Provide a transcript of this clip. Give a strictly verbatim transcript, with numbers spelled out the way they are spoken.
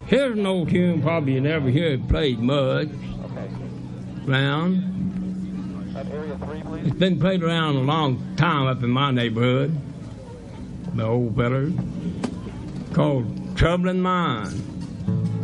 Here's an old tune probably you never hear it played much. Okay. Around. At area three, please. It's been played around a long time up in my neighborhood. The old feller. Called Trouble in Mind.